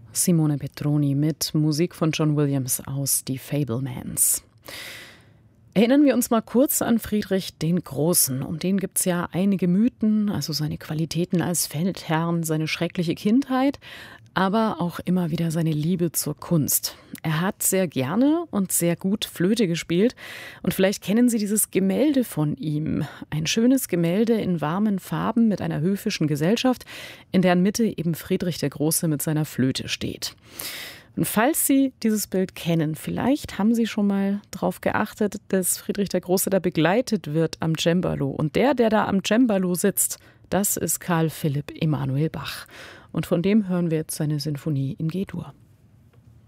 Simone Petroni mit Musik von John Williams aus Die Fabelmans. Erinnern wir uns mal kurz an Friedrich den Großen. Um den gibt es ja einige Mythen, also seine Qualitäten als Feldherrn, seine schreckliche Kindheit, aber auch immer wieder seine Liebe zur Kunst. Er hat sehr gerne und sehr gut Flöte gespielt und vielleicht kennen Sie dieses Gemälde von ihm. Ein schönes Gemälde in warmen Farben mit einer höfischen Gesellschaft, in deren Mitte eben Friedrich der Große mit seiner Flöte steht. Und falls Sie dieses Bild kennen, vielleicht haben Sie schon mal darauf geachtet, dass Friedrich der Große da begleitet wird am Cembalo. Und der da am Cembalo sitzt, das ist Carl Philipp Emanuel Bach. Und von dem hören wir jetzt seine Sinfonie in G-Dur.